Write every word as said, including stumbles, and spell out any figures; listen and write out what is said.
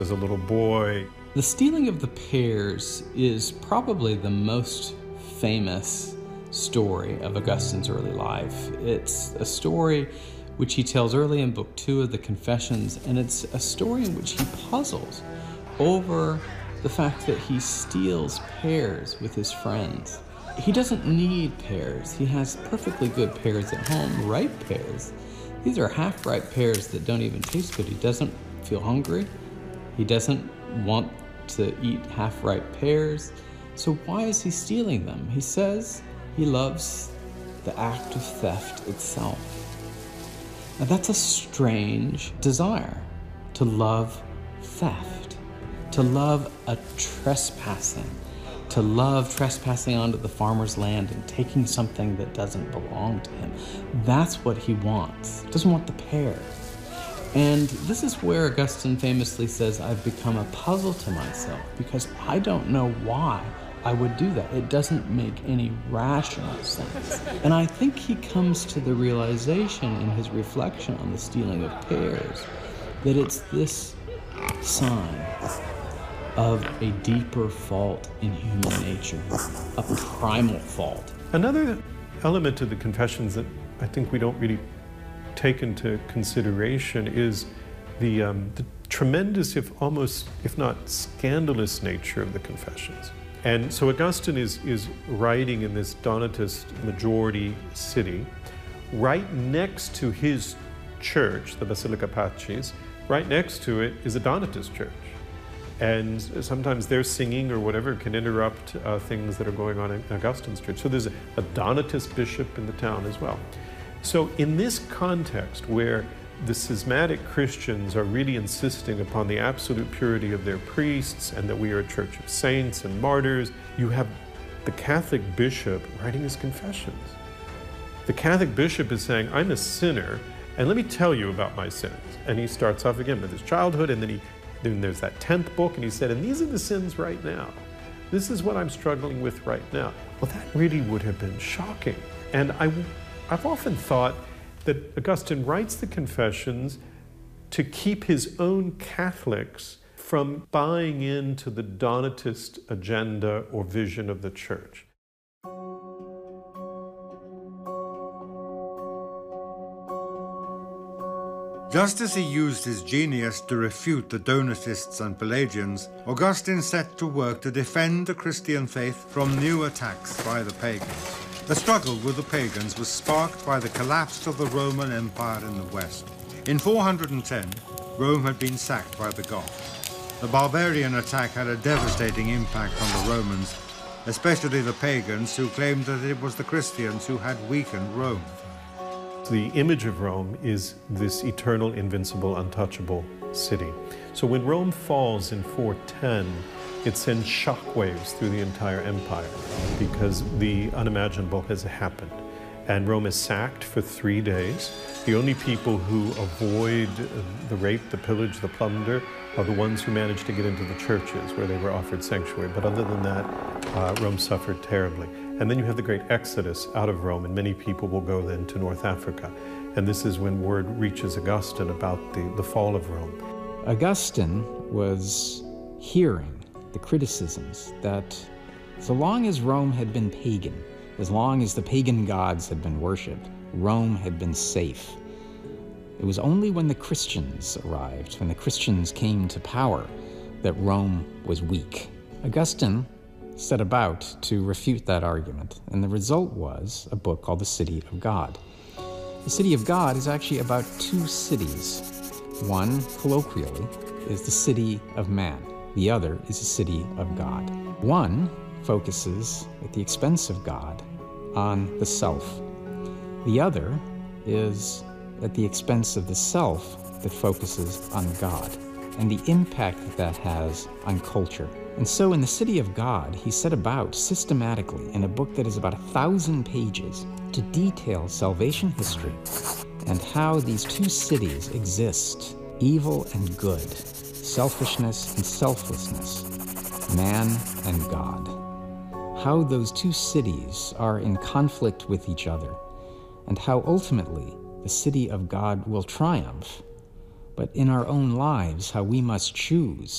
As a little boy. The stealing of the pears is probably the most famous story of Augustine's early life. It's a story which he tells early in book two of the Confessions, and it's a story in which he puzzles over the fact that he steals pears with his friends. He doesn't need pears. He has perfectly good pears at home, ripe pears. These are half-ripe pears that don't even taste good. He doesn't feel hungry. He doesn't want to eat half-ripe pears. So why is he stealing them? He says he loves the act of theft itself. Now that's a strange desire, to love theft, to love a trespassing, to love trespassing onto the farmer's land and taking something that doesn't belong to him. That's what he wants. He doesn't want the pear. And this is where Augustine famously says, I've become a puzzle to myself because I don't know why I would do that. It doesn't make any rational sense. And I think he comes to the realization in his reflection on the stealing of pears that it's this sign of a deeper fault in human nature, a primal fault. Another element of the Confessions that I think we don't really take into consideration is the, um, the tremendous, if almost, if not scandalous nature of the Confessions. And so Augustine is, is writing in this Donatist majority city. Right next to his church, the Basilica Pacis, right next to it is a Donatist church. And sometimes their singing or whatever can interrupt uh, things that are going on in Augustine's church. So there's a, a Donatist bishop in the town as well. So in this context where the schismatic Christians are really insisting upon the absolute purity of their priests and that we are a church of saints and martyrs, you have the Catholic bishop writing his confessions. The Catholic bishop is saying, I'm a sinner, and let me tell you about my sins. And he starts off again with his childhood, and then, he, then there's that tenth book, and he said, and these are the sins right now. This is what I'm struggling with right now. Well, that really would have been shocking. And I, I've often thought that Augustine writes the Confessions to keep his own Catholics from buying into the Donatist agenda or vision of the church. Just as he used his genius to refute the Donatists and Pelagians, Augustine set to work to defend the Christian faith from new attacks by the pagans. The struggle with the pagans was sparked by the collapse of the Roman Empire in the West. In four hundred ten, Rome had been sacked by the Goths. The barbarian attack had a devastating impact on the Romans, especially the pagans who claimed that it was the Christians who had weakened Rome. The image of Rome is this eternal, invincible, untouchable city. So when Rome falls in four ten, it sends shockwaves through the entire empire because the unimaginable has happened. And Rome is sacked for three days. The only people who avoid the rape, the pillage, the plunder are the ones who manage to get into the churches where they were offered sanctuary. But other than that, uh, Rome suffered terribly. And then you have the great exodus out of Rome, and many people will go then to North Africa. And this is when word reaches Augustine about the, the fall of Rome. Augustine was hearing the criticisms that so long as Rome had been pagan, as long as the pagan gods had been worshipped, Rome had been safe. It was only when the Christians arrived, when the Christians came to power, that Rome was weak. Augustine set about to refute that argument, and the result was a book called The City of God. The City of God is actually about two cities. One, colloquially, is the city of man. The other is the city of God. One focuses, at the expense of God, on the self. The other is at the expense of the self that focuses on God and the impact that that has on culture. And so in the City of God, he set about systematically in a book that is about a thousand pages to detail salvation history and how these two cities exist, evil and good, selfishness and selflessness, man and God. How those two cities are in conflict with each other, and how ultimately the city of God will triumph. But in our own lives, how we must choose